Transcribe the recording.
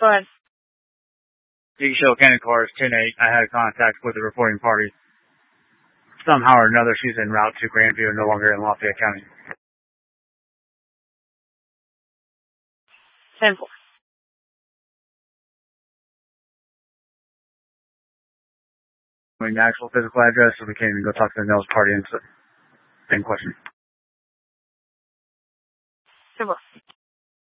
Go ahead. Show County Cars 10-8. I had contact with the reporting party. Somehow or another, she's en route to Grandview, no longer in Lafayette County. 10-4. I mean, the actual physical address, so we can't even go talk to the Nels party and same question. 10-4.